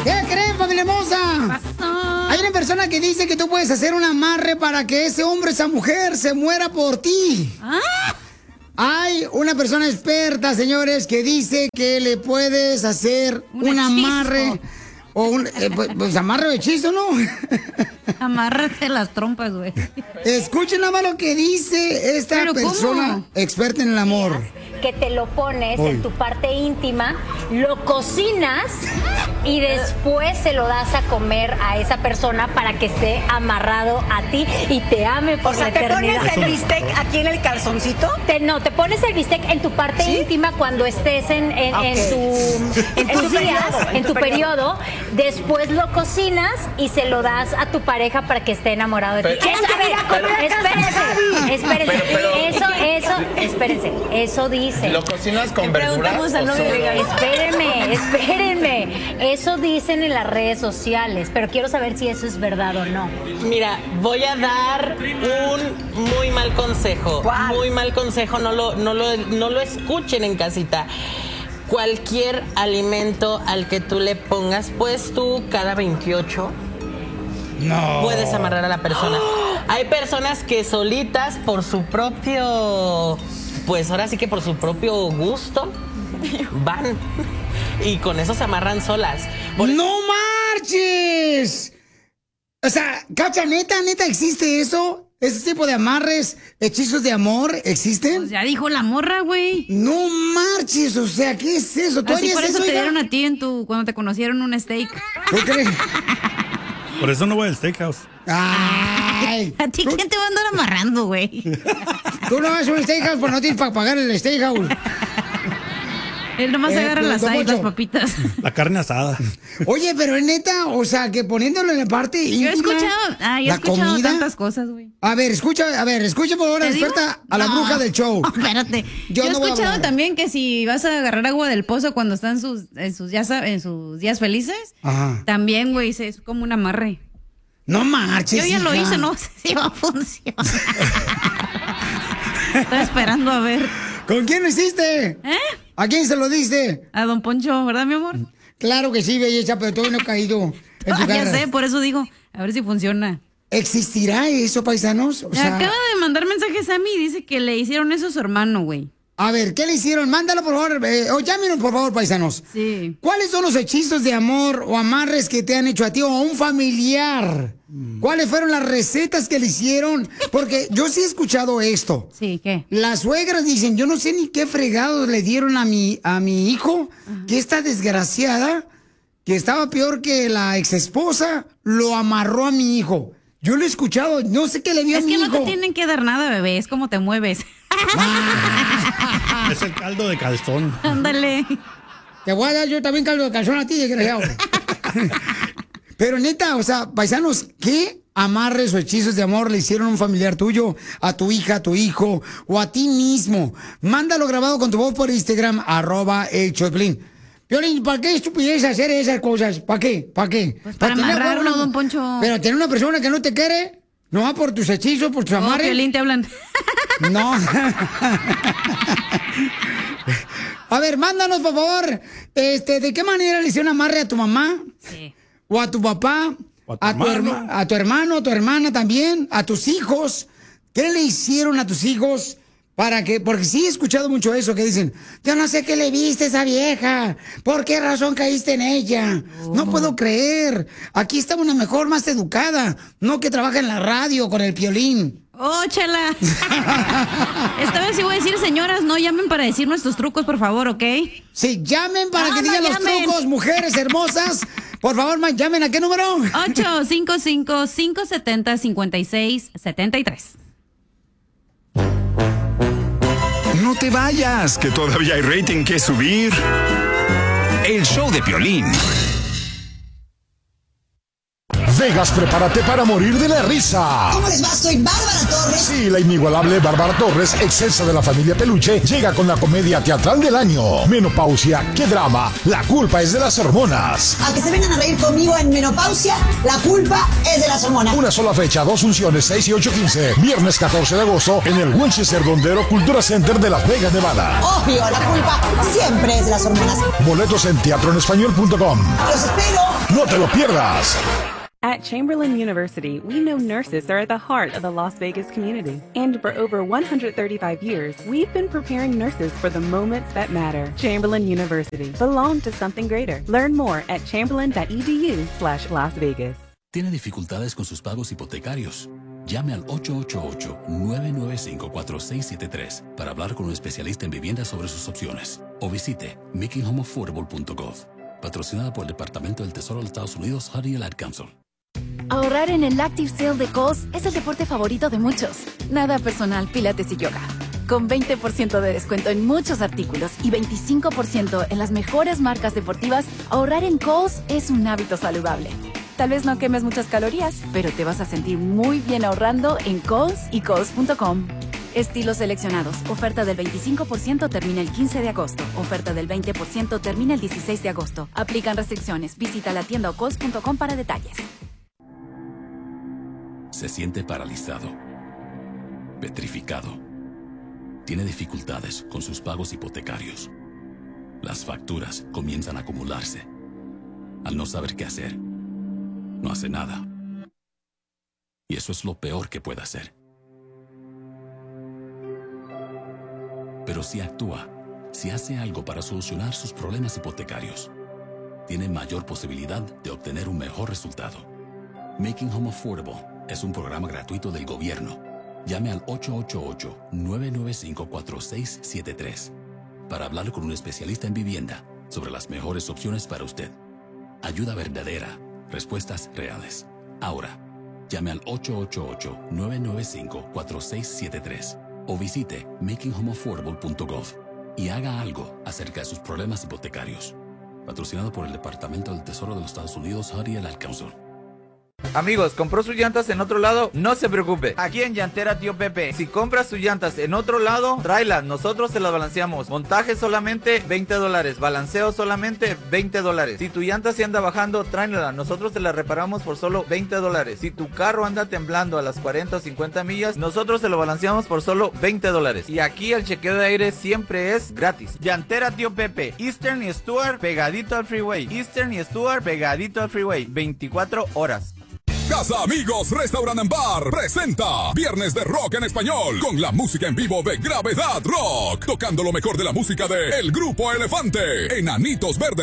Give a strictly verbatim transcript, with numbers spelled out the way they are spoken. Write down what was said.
¿Qué creen, familia hermosa? Hay una persona que dice que tú puedes hacer un amarre para que ese hombre, esa mujer, se muera por ti. ¿Ah? Hay una persona experta, señores, que dice que le puedes hacer un, un amarre. O un eh, pues, pues amarre o hechizo, ¿no? Amárrate las trompas, güey. Escuchen nada más lo que dice esta ¿Pero persona cómo? experta en el amor. Que te lo pones Uy. en tu parte íntima, lo cocinas y después se lo das a comer a esa persona para que esté amarrado a ti y te ame por o sea, la eternidad. ¿te pones el bistec aquí en el calzoncito? Te, no, te pones el bistec en tu parte ¿Sí? íntima cuando estés en, en, okay. en, tu, en, en tus tu días, periodo, en, en tu, tu periodo. periodo. Después lo cocinas y se lo das a tu pareja para que esté enamorado de ti. Pero, Eso, pero, espérense, espérense. Pero, pero, eso, eso, espérense. Eso dice. ¿Lo cocinas con verduras? Espérenme, espérenme. Eso dicen en las redes sociales, pero quiero saber si eso es verdad o no. Mira, voy a dar un muy mal consejo. ¿Cuál? Muy mal consejo, no lo, no lo, no lo escuchen en casita. Cualquier alimento al que tú le pongas, pues tú cada veintiocho no. puedes amarrar a la persona. Hay personas que solitas por su propio, pues ahora sí que por su propio gusto, van y con eso se amarran solas. Por... ¡No marches! O sea, Cacha, neta, neta, ¿existe eso? ¿Ese tipo de amarres, hechizos de amor, existen? Pues ya dijo la morra, güey. No marches, o sea, ¿qué es eso? ¿Tú Así harías por eso eso, te hija? dieron a ti en tu, cuando te conocieron un steak. ¿Tú crees? Por eso no voy al steakhouse. Ay. ¿A ti quién te va a andar amarrando, güey? Tú no vas a un steakhouse, pues no tienes para pagar el steakhouse. Él nomás eh, agarra las, ahí, las papitas. La carne asada. Oye, pero es neta, o sea, que poniéndolo en la parte íntima. Yo he escuchado, ah, yo he escuchado comida, tantas cosas, güey. A ver, escucha, a ver, escucha por favor, experta a la no, bruja del show. Espérate. Yo, yo he no escuchado también que si vas a agarrar agua del pozo cuando están sus, en sus, ya sabes, en sus días felices, Ajá. también, güey, es como un amarre. No marches, Yo ya hija. lo hice, no sé si va a funcionar. Estoy esperando a ver. ¿Con quién lo hiciste? ¿Eh? ¿A quién se lo diste? A don Poncho, ¿verdad, mi amor? Claro que sí, belleza, pero todavía no he caído en tu ah, cara. Ya sé, por eso digo, a ver si funciona. ¿Existirá eso, paisanos? O sea... Acaba de mandar mensajes a mí y dice que le hicieron eso a su hermano, güey. A ver, ¿qué le hicieron? Mándalo, por favor, eh, o llámenos, por favor, paisanos. Sí. ¿Cuáles son los hechizos de amor o amarres que te han hecho a ti o a un familiar? Mm. ¿Cuáles fueron las recetas que le hicieron? Porque yo sí he escuchado esto. Sí, ¿qué? Las suegras dicen, yo no sé ni qué fregados le dieron a mi, a mi hijo, Ajá. que esta desgraciada, que estaba peor que la exesposa, lo amarró a mi hijo. Yo lo he escuchado, no sé qué le dio es a mi hijo. Es que no te tienen que dar nada, bebé, es como te mueves. Ah. Es el caldo de calzón. Ándale. Te voy a dar yo también caldo de calzón a ti, desgraciado. Pero neta, o sea, paisanos, ¿qué amarres o hechizos de amor le hicieron a un familiar tuyo, a tu hija, a tu hijo o a ti mismo? Mándalo grabado con tu voz por Instagram, arroba el Choplin. Piolín, ¿para qué estupidez hacer esas cosas? ¿Para qué? ¿Para qué? Pues para, para amarrarlo, una... don Poncho. Pero tener una persona que no te quiere, no va por tus hechizos, por tus amarres. No, Piolín, te hablan. No. A ver, mándanos, por favor, este, ¿de qué manera le hicieron amarre a tu mamá? Sí. O a tu papá, o a, tu a, tu herma, a tu hermano, a tu hermana también, a tus hijos. ¿Qué le hicieron a tus hijos para que, porque sí he escuchado mucho eso, que dicen, yo no sé qué le viste a esa vieja, ¿por qué razón caíste en ella? Oh. No puedo creer, aquí está una mejor, más educada, no que trabaja en la radio con el Piolín. ¡Oh, chala! Esta vez sí voy a decir, señoras, no llamen para decir nuestros trucos, por favor, ¿ok? Sí, llamen para no, que digan no los llamen. trucos, mujeres hermosas. Por favor, man, llamen, ¿a qué número? ocho cinco cinco, cinco siete cero, cinco seis siete tres. No te vayas, que todavía hay rating que subir. El show de Piolín. Vegas, prepárate para morir de la risa. ¿Cómo les va? Soy Bárbara Torres. Sí, la inigualable Bárbara Torres, excelsa de la familia Peluche, llega con la comedia teatral del año. Menopausia, qué drama, la culpa es de las hormonas. A que se vengan a reír conmigo en Menopausia, la culpa es de las hormonas. Una sola fecha, dos funciones, seis y ocho quince. Viernes catorce de agosto en el Winchester Dondero Cultura Center de Las Vegas, Nevada. Obvio, la culpa siempre es de las hormonas. Boletos en teatro en español punto com. Los espero. No te lo pierdas. At Chamberlain University, we know nurses are at the heart of the Las Vegas community. And for over one hundred thirty-five years, we've been preparing nurses for the moments that matter. Chamberlain University. Belong to something greater. Learn more at chamberlain.edu slash Las Vegas. ¿Tiene dificultades con sus pagos hipotecarios? Llame al ocho ocho ocho, nueve nueve cinco, cuatro seis siete tres para hablar con un especialista en vivienda sobre sus opciones. O visite making home affordable punto gov. Patrocinada por el Departamento del Tesoro de Estados Unidos, Hardy Ad Council. Ahorrar en el Active Sale de Kohl's es el deporte favorito de muchos. Nada personal, pilates y yoga. Con veinte por ciento de descuento en muchos artículos y veinticinco por ciento en las mejores marcas deportivas, ahorrar en Kohl's es un hábito saludable. Tal vez no quemes muchas calorías, pero te vas a sentir muy bien ahorrando en Kohl's y Kohl's punto com. Estilos seleccionados. Oferta del veinticinco por ciento termina el quince de agosto. Oferta del veinte por ciento termina el dieciséis de agosto. Aplican restricciones. Visita la tienda o Kohl's punto com para detalles. Se siente paralizado, petrificado. Tiene dificultades con sus pagos hipotecarios. Las facturas comienzan a acumularse. Al no saber qué hacer, no hace nada. Y eso es lo peor que puede hacer. Pero si actúa, si hace algo para solucionar sus problemas hipotecarios, tiene mayor posibilidad de obtener un mejor resultado. Making Home Affordable es un programa gratuito del gobierno. Llame al ocho ocho ocho, nueve nueve cinco, cuatro seis siete tres para hablar con un especialista en vivienda sobre las mejores opciones para usted. Ayuda verdadera, respuestas reales. Ahora, llame al ocho ocho ocho, nueve nueve cinco, cuatro seis siete tres o visite making home affordable punto gov y haga algo acerca de sus problemas hipotecarios. Patrocinado por el Departamento del Tesoro de los Estados Unidos, Hardy Ad Council. Amigos, ¿compró sus llantas en otro lado? No se preocupe. Aquí en Llantera Tío Pepe, si compras sus llantas en otro lado, tráelas, nosotros se las balanceamos. Montaje solamente veinte dólares, balanceo solamente veinte dólares. Si tu llanta se anda bajando, tráela, nosotros te la reparamos por solo veinte dólares. Si tu carro anda temblando a las cuarenta o cincuenta millas, nosotros te lo balanceamos por solo veinte dólares. Y aquí el chequeo de aire siempre es gratis. Llantera Tío Pepe, Eastern y Stuart pegadito al freeway. Eastern y Stuart pegadito al freeway, veinticuatro horas. Casa Amigos Restaurant and Bar presenta Viernes de Rock en Español con la música en vivo de Gravedad Rock, tocando lo mejor de la música de El Grupo Elefante, Enanitos Verdes.